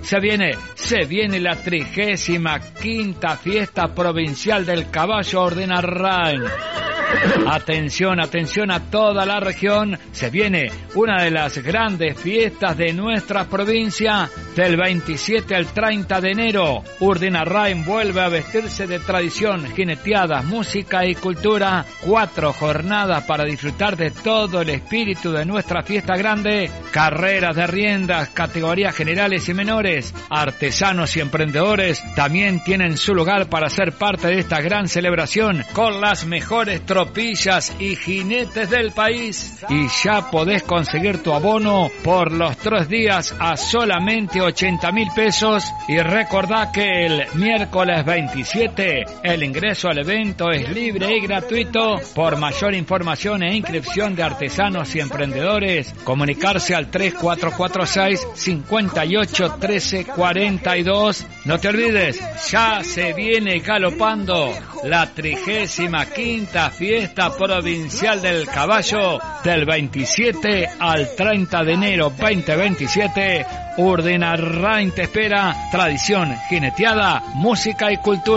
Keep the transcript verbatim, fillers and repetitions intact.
Se viene, se viene la trigésima quinta fiesta provincial del caballo Urdenarrain. Atención, atención a toda la región. Se viene una de las grandes fiestas de nuestra provincia del veintisiete al treinta de enero. Urdenarrain vuelve a vestirse de tradición, jineteadas, música y cultura. Cuatro jornadas para disfrutar de todo el espíritu de nuestra fiesta grande. Carreras de riendas, categorías generales y menores. Artesanos y emprendedores también tienen su lugar para ser parte de esta gran celebración con las mejores tropillas y jinetes del país. Y ya podés conseguir tu abono por los tres días a solamente ochenta mil pesos. Y recordá que el miércoles veintisiete el ingreso al evento es libre y gratuito. Por mayor información e inscripción de artesanos y emprendedores, comunicarse al tres cuatro cuatro seis, cinco ocho uno tres cuatro dos. No te olvides, ya se viene galopando la trigésima quinta fiesta provincial del caballo del veintisiete al treinta de enero veinte veintisiete. Urdenarrain te espera, tradición, jineteada, música y cultura.